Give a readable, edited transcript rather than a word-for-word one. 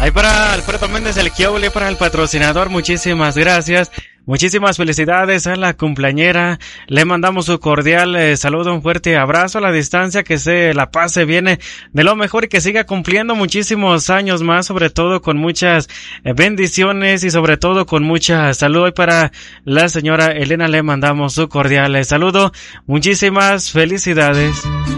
Ahí para Alfredo Méndez el Kioble, para el patrocinador, muchísimas gracias. Muchísimas felicidades a la cumpleañera. Le mandamos su cordial saludo, un fuerte abrazo a la distancia, que se la pase bien de lo mejor y que siga cumpliendo muchísimos años más, sobre todo con muchas bendiciones y sobre todo con mucha salud. Y para la señora Elena le mandamos su cordial saludo. Muchísimas felicidades.